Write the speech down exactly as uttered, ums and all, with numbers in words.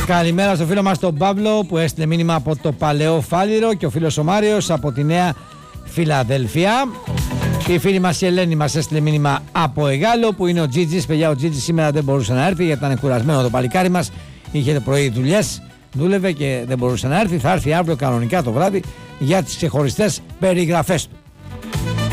Καλημέρα στο φίλο μας τον Παύλο που έστειλε μήνυμα από το Παλαιό Φάληρο και ο φίλος ο Μάριος από τη Νέα Φιλαδέλφια. Η φίλη μας η Ελένη μας έστειλε μήνυμα από Εγάλο που είναι ο Τζίτζης. Παιδιά, ο Τζίτζης σήμερα δεν μπορούσε να έρθει γιατί ήταν κουρασμένο το παλικάρι μας. Είχε το πρωί δουλειές, δούλευε και δεν μπορούσε να έρθει. Θα έρθει αύριο κανονικά το βράδυ για τις ξεχωριστές περιγραφές του.